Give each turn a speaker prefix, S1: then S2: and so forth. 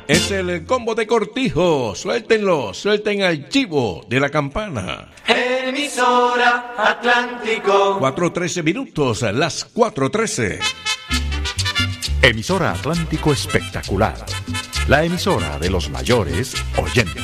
S1: Es el combo de Cortijo. Suéltenlo, suelten al chivo de la campana.
S2: Emisora Atlántico.
S1: 4:13 minutos, las 4:13.
S3: Emisora Atlántico Espectacular. La emisora de los mayores oyentes.